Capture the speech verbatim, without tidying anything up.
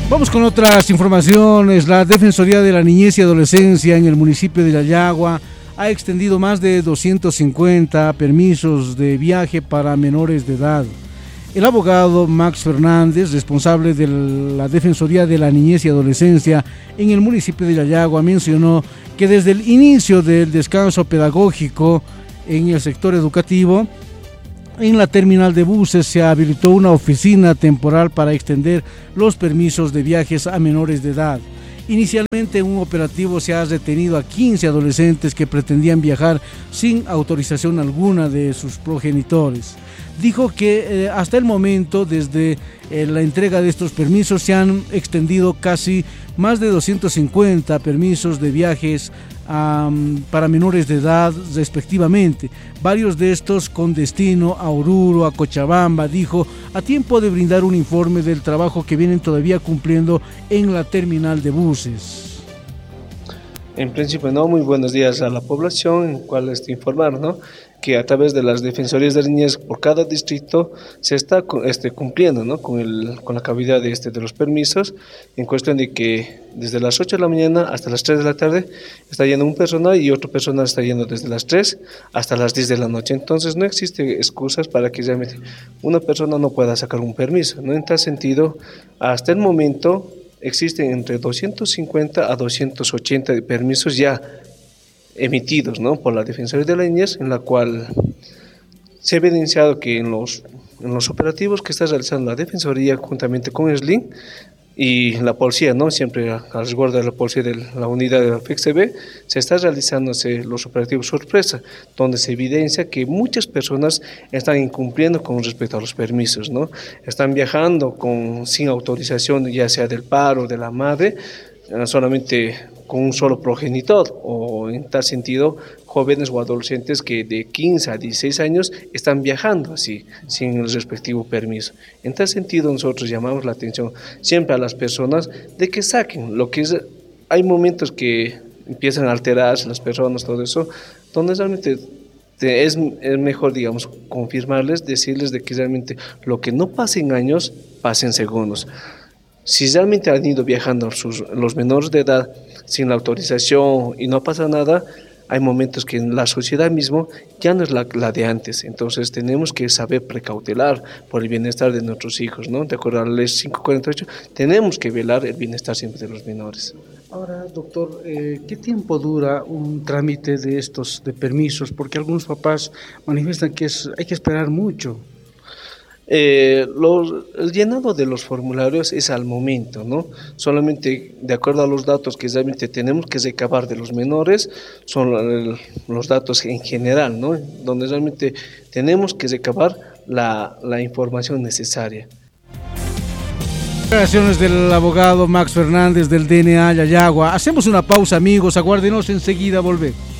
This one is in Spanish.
Vamos con otras informaciones. La Defensoría de la Niñez y Adolescencia en el municipio de Yayagua ha extendido más de doscientos cincuenta permisos de viaje para menores de edad. El abogado Max Fernández, responsable de la Defensoría de la Niñez y Adolescencia en el municipio de Yayagua, mencionó que desde el inicio del descanso pedagógico en el sector educativo, en la terminal de buses se habilitó una oficina temporal para extender los permisos de viajes a menores de edad. Inicialmente en un operativo se ha retenido a quince adolescentes que pretendían viajar sin autorización alguna de sus progenitores. Dijo que eh, hasta el momento, desde eh, la entrega de estos permisos, se han extendido casi más de doscientos cincuenta permisos de viajes um, para menores de edad respectivamente, varios de estos con destino a Oruro, a Cochabamba, dijo, a tiempo de brindar un informe del trabajo que vienen todavía cumpliendo en la terminal de buses. En principio, no, muy buenos días a la población, en cual este, informar, ¿no?, que a través de las defensorías de niñez por cada distrito se está este, cumpliendo, ¿no?, con, el, con la cavidad de, este, de los permisos, en cuestión de que desde las ocho de la mañana hasta las tres de la tarde está yendo un personal y otro personal está yendo desde las tres hasta las diez de la noche. Entonces no existe excusas para que realmente una persona no pueda sacar un permiso, ¿no? En tal sentido, hasta el momento existen entre doscientos cincuenta a doscientos ochenta permisos ya emitidos, ¿no?, por la Defensoría de la Niñez, en la cual se ha evidenciado que en los, en los operativos que está realizando la Defensoría juntamente con el S L I N y la policía, ¿no?, siempre al resguardo de la policía de la unidad de la F E C B, se está realizándose los operativos sorpresa, donde se evidencia que muchas personas están incumpliendo con respecto a los permisos, ¿no?, están viajando con, sin autorización, ya sea del padre o de la madre, solamente con un solo progenitor, o en tal sentido jóvenes o adolescentes que de quince a dieciséis años están viajando así, sin el respectivo permiso. En tal sentido nosotros llamamos la atención siempre a las personas de que saquen lo que es, hay momentos que empiezan a alterarse las personas, todo eso, donde realmente es, es mejor, digamos, confirmarles, decirles de que realmente lo que no pasa en años, pasa en segundos. Si realmente han ido viajando sus, los menores de edad sin la autorización y no pasa nada, hay momentos que en la sociedad mismo ya no es la, la de antes. Entonces tenemos que saber precautelar por el bienestar de nuestros hijos, ¿no? De acuerdo a la ley quinientos cuarenta y ocho, tenemos que velar el bienestar siempre de los menores. Ahora, doctor, eh, ¿qué tiempo dura un trámite de estos de permisos? Porque algunos papás manifiestan que es, hay que esperar mucho. Eh, los, el llenado de los formularios es al momento, ¿no? Solamente de acuerdo a los datos que realmente tenemos que recabar de los menores, son el, los datos en general, ¿no?, donde realmente tenemos que recabar la, la información necesaria. Declaraciones del abogado Max Fernández del D N A Yayagua. Hacemos una pausa, amigos, aguárdenos, enseguida volvemos.